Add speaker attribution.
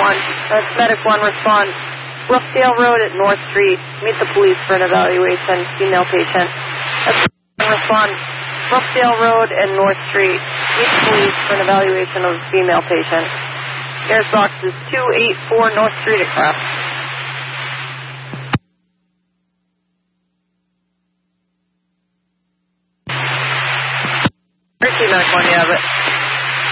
Speaker 1: That's Medic 1, respond. Brookdale Road at North Street. Meet the police for an evaluation. Female patient. That's respond. Brookdale Road and North Street. Meet the police for an evaluation of female patient. There's boxes 284 North Street at Craft. Medic 1, you have it.